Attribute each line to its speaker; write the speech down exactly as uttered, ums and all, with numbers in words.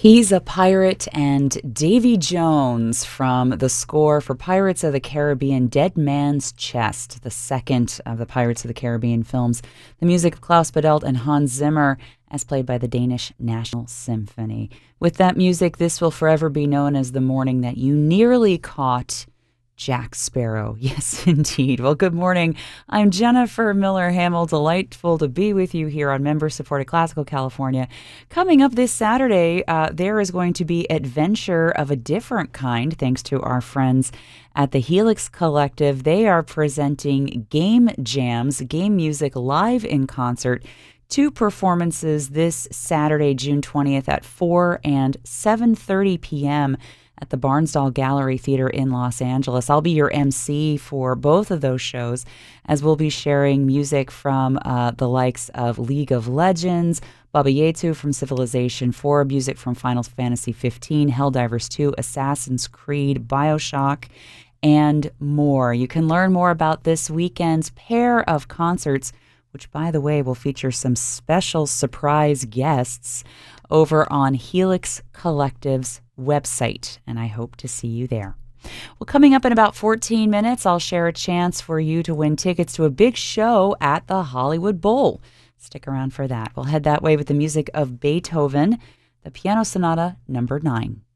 Speaker 1: He's a Pirate and Davy Jones from the score for Pirates of the Caribbean, Dead Man's Chest, the second of the Pirates of the Caribbean films. The music of Klaus Badelt and Hans Zimmer, as played by the Danish National Symphony. With that music, this will forever be known as the morning that you nearly caught Jack Sparrow. Yes, indeed. Well, good morning. I'm Jennifer Miller Hamill. Delightful to be with you here on member-supported Classical California. Coming up this Saturday, uh, there is going to be adventure of a different kind, thanks to our friends at the Helix Collective. They are presenting Game Jams, game music live in concert. Two performances this Saturday, June twentieth at four and seven thirty p.m. at the Barnsdall Gallery Theater in Los Angeles. I'll be your M C for both of those shows, as we'll be sharing music from uh, the likes of League of Legends, Baba Yetu from Civilization four, music from Final Fantasy fifteen, Helldivers two, Assassin's Creed, BioShock, and more. You can learn more about this weekend's pair of concerts, which, by the way, will feature some special surprise guests over on Helix Collective's website, and I hope to see you there. Well, coming up in about fourteen minutes, I'll share a chance for you to win tickets to a big show at the Hollywood Bowl. Stick around for that. We'll head that way with the music of Beethoven, the Piano Sonata number nine.